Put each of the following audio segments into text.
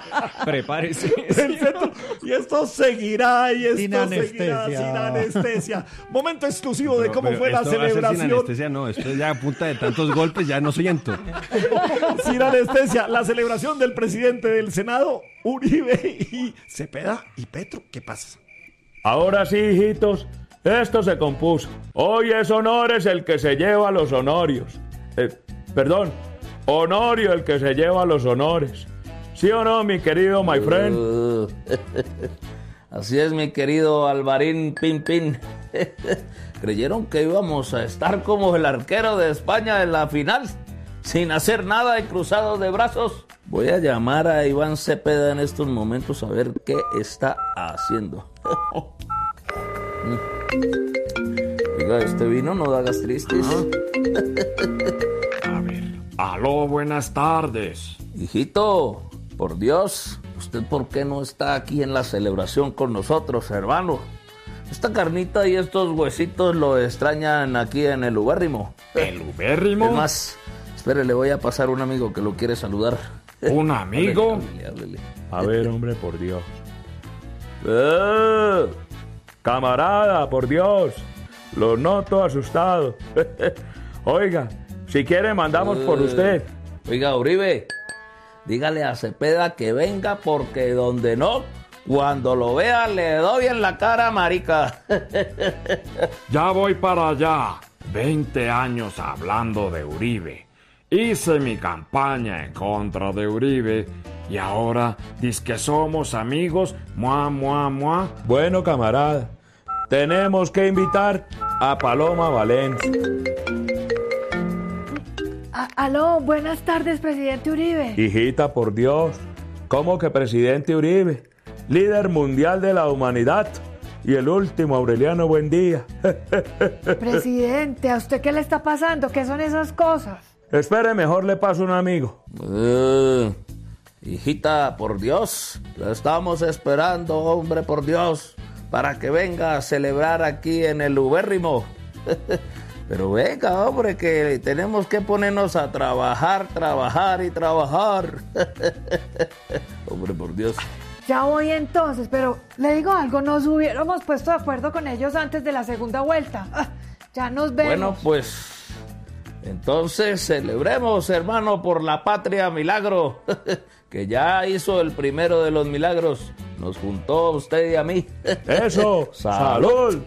Prepárese. Y esto seguirá, Sin anestesia. sin anestesia. Momento exclusivo de cómo Pero fue la esto va a ser celebración. Sin anestesia, no, esto ya a punta de tantos golpes ya no siento. Sin anestesia, la celebración del presidente del Senado, Uribe y Cepeda y Petro. ¿Qué pasa? Ahora sí, hijitos, esto se compuso. Hoy es Honores el que se lleva los honorios. Perdón, Honorio el que se lleva los honores. ¿Sí o no, mi querido my friend? Así es, mi querido Alvarín Pin. Creyeron que íbamos a estar como el arquero de España en la final, sin hacer nada y cruzados de brazos. Voy a llamar a Iván Cepeda en estos momentos a ver qué está haciendo. Oiga, este vino no da gastritis. A ver. Aló, buenas tardes. Hijito, por Dios, ¿usted por qué no está aquí en la celebración con nosotros, hermano? Esta carnita y estos huesitos lo extrañan aquí en el ubérrimo. ¿El ubérrimo? Es más, espere, le voy a pasar un amigo que lo quiere saludar. ¿Un amigo? Háblele. A ver, hombre, por Dios. Camarada, por Dios. Lo noto asustado. Oiga, si quiere mandamos por usted. Oiga, Uribe, dígale a Cepeda que venga porque donde no, cuando lo vea le doy en la cara, marica. Ya voy para allá. 20 años hablando de Uribe. Hice mi campaña en contra de Uribe y ahora dizque somos amigos. Mua. Bueno, camarada, tenemos que invitar a Paloma Valencia. Aló, buenas tardes, presidente Uribe. Hijita, por Dios, ¿cómo que presidente Uribe? Líder mundial de la humanidad y el último Aureliano Buendía. Presidente, ¿a usted qué le está pasando? ¿Qué son esas cosas? Espere, mejor le paso un amigo. Hijita, por Dios, la estamos esperando, hombre, por Dios, para que venga a celebrar aquí en el ubérrimo. Pero venga, hombre, que tenemos que ponernos a trabajar. Hombre, por Dios. Ya voy entonces, pero le digo algo, nos hubiéramos puesto de acuerdo con ellos antes de la segunda vuelta. Ya nos vemos. Bueno, pues, entonces celebremos, hermano, por la patria milagro, que ya hizo el primero de los milagros. Nos juntó a usted y a mí. ¡Eso! ¡Salud!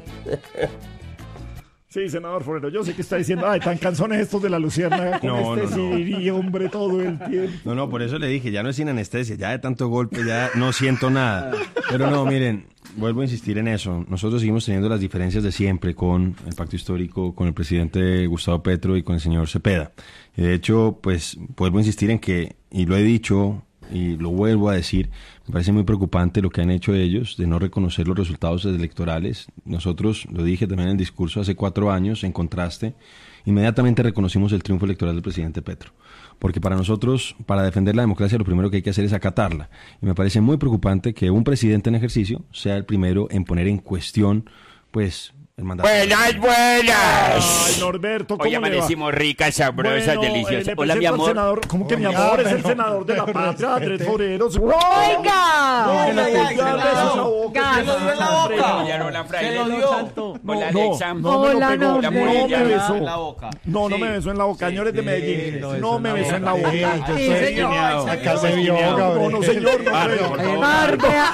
Sí, senador Forero, yo sé que está diciendo, ay, tan canzones estos de la luciérnaga con No. sirirí, hombre, todo el tiempo. No, por eso le dije, ya no es sin anestesia, ya de tanto golpe ya no siento nada. Pero no, miren, vuelvo a insistir en eso. Nosotros seguimos teniendo las diferencias de siempre con el pacto histórico, con el presidente Gustavo Petro y con el señor Cepeda. Y de hecho, pues, vuelvo a insistir en que, y lo he dicho y lo vuelvo a decir, me parece muy preocupante lo que han hecho ellos de no reconocer los resultados electorales. Nosotros, lo dije también en el discurso hace 4 años, en contraste, inmediatamente reconocimos el triunfo electoral del presidente Petro. Porque para nosotros, para defender la democracia, lo primero que hay que hacer es acatarla. Y me parece muy preocupante que un presidente en ejercicio sea el primero en poner en cuestión, pues, el mandato. Buenas. Ay, Norberto, ¿cómo Hoy le va? amanecimos ricas, sabrosas, Bueno, deliciosas. le Hola, mi presento al amor. senador. ¿Cómo que mi amor? Es el senador de la patria, Andrés Forero. ¡Oiga! ¿Se lo dio en la boca? Hola, fraile. Se lo dio. Hola, Alexa. No me lo Hola, pegó, Norberto. no me besó. En la boca. No me besó en la boca, señores de Medellín. No me besó en la boca. Sí, señor. Acá se vio, No, señor, no. Barbea.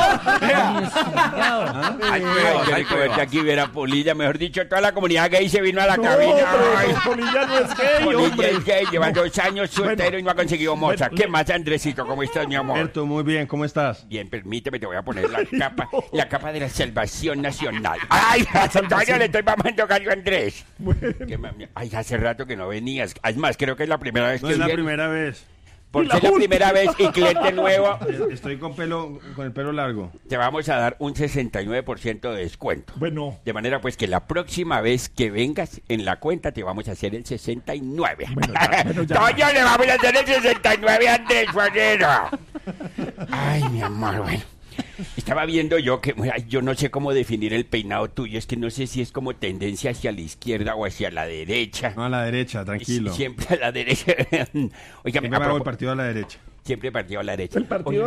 Ay, qué rico verte aquí, Vera Polilla. Mejor dicho, toda la comunidad gay se vino a la cabina. Ay, Polilla no es gay, Polilla hombre. es gay, lleva 2 años soltero y no ha conseguido moza. ¿Qué más, Andresito? ¿Cómo estás, mi amor? Alberto, muy bien, ¿cómo estás? Bien, permíteme, te voy a poner la capa de la salvación nacional. ¡Ay, Antonio, le estoy mamando gallo a Andrés! Ay, hace rato que no venías. Es más, creo que es la primera vez No que es la vienes. primera vez. Por ser la primera vez y cliente nuevo, Estoy con el pelo largo. te vamos a dar un 69% de descuento. Bueno, De manera pues que la próxima vez que vengas en la cuenta te vamos a hacer el 69. bueno, ya. Toño, le vamos a hacer el 69 a Andrés Forero. Ay, mi amor, bueno. Estaba viendo yo que ay, yo no sé cómo definir el peinado tuyo. Es que no sé si es como tendencia hacia la izquierda o hacia la derecha. No, a la derecha, tranquilo. Siempre a la derecha. Oiga, Siempre me hago el partido a la derecha. siempre partido a la derecha. el partido